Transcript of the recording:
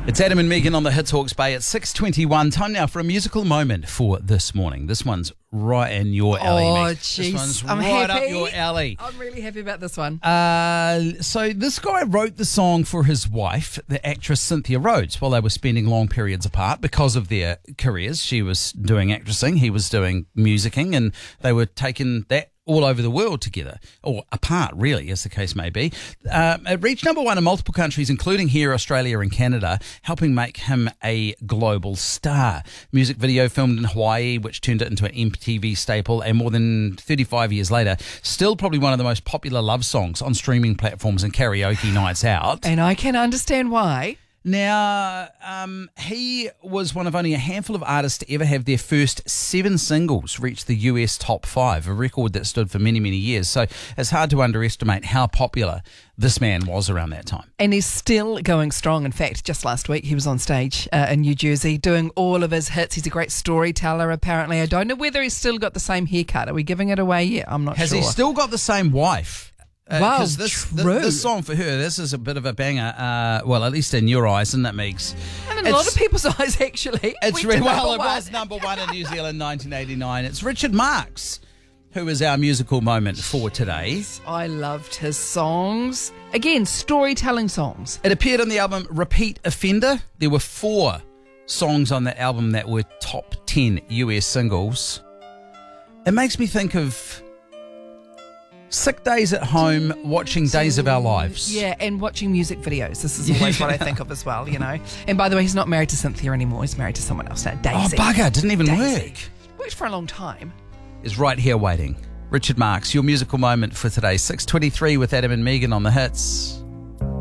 It's Adam and Megan on the Hits Hawke's Bay at 6:21. Time now for a musical moment for this morning. This one's right in your alley, Meg. Jeez. This one's I'm right happy. up your alley. I'm really happy about this one. So this guy wrote the song for his wife, the actress Cynthia Rhodes, while they were spending long periods apart because of their careers. She was doing actressing, he was doing musicking, and they were taking that all over the world together, or apart, really, as the case may be. It reached number one in multiple countries, including here, Australia and Canada, helping make him a global star. Music video filmed in Hawaii, which turned it into an MTV staple, and more than 35 years later, still probably one of the most popular love songs on streaming platforms and karaoke nights out. And I can understand why. Now, he was one of only a handful of artists to ever have their first 7 singles reach the US top 5, a record that stood for many, many years. So it's hard to underestimate how popular this man was around that time. And he's still going strong. In fact, just last week he was on stage in New Jersey doing all of his hits. He's a great storyteller, apparently. I don't know whether he's still got the same haircut. Are we giving it away yet? I'm not sure. Has he still got the same wife? Wow, true. This song for her, this is a bit of a banger. Well, at least in your eyes, isn't it, Megs? And in a lot of people's eyes, actually. It's really, well, it was number one in New Zealand 1989. It's Richard Marx, who is our musical moment for today. I loved his songs. Again, storytelling songs. It appeared on the album Repeat Offender. There were 4 songs on that album that were top 10 US singles. It makes me think of sick days at home, watching Days of Our Lives. Yeah, and watching music videos. This is always what I think of as well, you know. And by the way, he's not married to Cynthia anymore. He's married to someone else now, Daisy. Oh, bugger, didn't even Daisy. work. Worked for a long time. Is right here waiting. Richard Marx, your musical moment for today. 6:23 with Adam and Megan on the Hits.